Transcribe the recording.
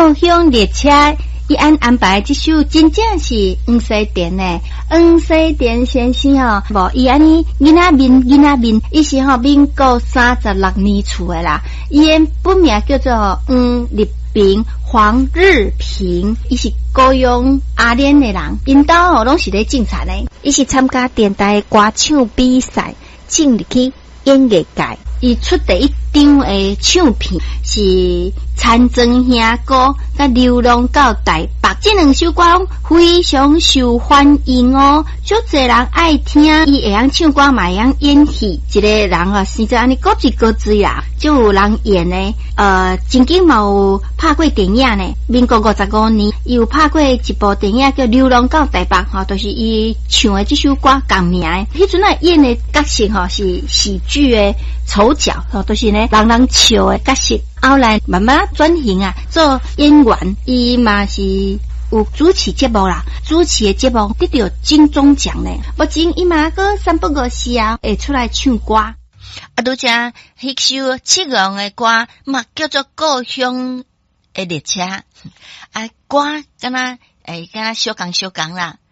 故乡列车。伊安排这首真正是黄西田的，黄西田先生无伊安尼囡仔面，伊是民国36年出的啦。伊的本名叫做黄日平，黄日平，伊是高雄阿莲的人，因兜拢是咧种田的。伊是参加电台歌唱比赛，进入去演艺界。伊出第一张的唱片是《残庄兄歌》甲《流浪到台北》，这两首歌非常受欢迎哦，足侪人爱听。伊会晓唱歌，嘛会晓演戏，一个人生做安尼高水高水啦，就有人演呢。曾经嘛有拍过电影呢，民国55年，伊有拍过一部电影叫《流浪到台北》就是伊唱的这首歌同名的。迄阵演的角色是喜剧的丑角，都是呢人笑的角色。后来慢慢转型做演员，伊嘛是有主持节目啦，主持的节目得到金钟奖呢。目前伊嘛个3不5时会出来唱歌。拄则迄首七郎的歌嘛叫做《故乡的列车》，歌敢若小讲啦。